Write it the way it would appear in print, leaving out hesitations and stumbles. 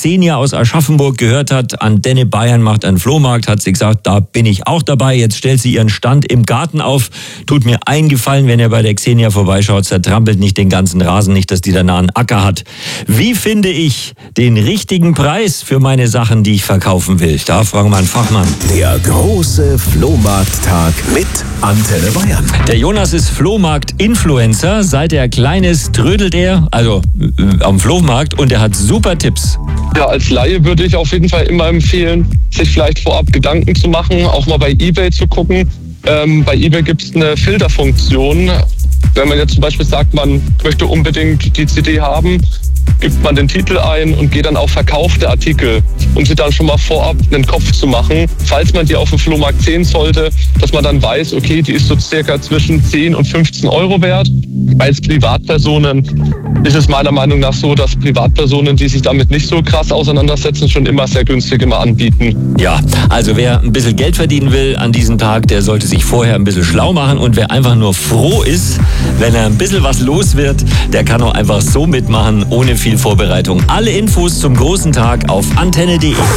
Xenia aus Aschaffenburg gehört hat, Antenne Bayern macht einen Flohmarkt, hat sie gesagt, da bin ich auch dabei. Jetzt stellt sie ihren Stand im Garten auf. Tut mir einen Gefallen, wenn ihr bei der Xenia vorbeischaut, zertrampelt nicht den ganzen Rasen, nicht, dass die danach einen Acker hat. Wie finde ich den richtigen Preis für meine Sachen, die ich verkaufen will? Da fragen wir einen Fachmann. Der große Flohmarkttag mit Antenne Bayern. Der Jonas ist Flohmarkt-Influencer. Seit er klein ist, trödelt er, also am Flohmarkt, und er hat super Tipps. Ja, als Laie würde ich auf jeden Fall immer empfehlen, sich vielleicht vorab Gedanken zu machen, auch mal bei eBay zu gucken. Bei eBay gibt es eine Filterfunktion. Wenn man jetzt zum Beispiel sagt, man möchte unbedingt die CD haben, gibt man den Titel ein und geht dann auf verkaufte Artikel, um sich dann schon mal vorab einen Kopf zu machen, falls man die auf dem Flohmarkt sehen sollte, dass man dann weiß, okay, die ist so circa zwischen 10 und 15 Euro wert. Als Privatpersonen ist es meiner Meinung nach so, dass Privatpersonen, die sich damit nicht so krass auseinandersetzen, schon immer sehr günstig immer anbieten. Ja, also wer ein bisschen Geld verdienen will an diesem Tag, der sollte sich vorher ein bisschen schlau machen, und wer einfach nur froh ist, wenn er ein bisschen was los wird, der kann auch einfach so mitmachen, ohne viel Vorbereitung. Alle Infos zum großen Tag auf antenne.de.